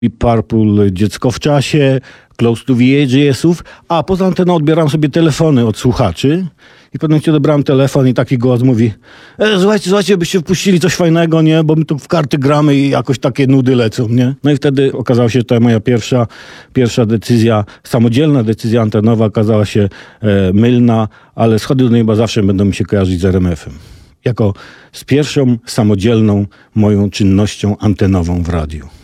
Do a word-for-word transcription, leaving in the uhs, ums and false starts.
Deep Purple, Dziecko w czasie, Close to the Edge'ów, a poza anteną odbieram sobie telefony od słuchaczy i w pewnym momencie odebrałem telefon i taki głos mówi: e, słuchajcie, słuchajcie, byście wpuścili coś fajnego, nie? Bo my tu w karty gramy i jakoś takie nudy lecą, nie? No i wtedy okazało się, że to moja pierwsza, pierwsza decyzja, samodzielna decyzja antenowa okazała się e, mylna, ale Schody do nieba zawsze będą mi się kojarzyć z R M F-em. Jako z pierwszą samodzielną moją czynnością antenową w radiu.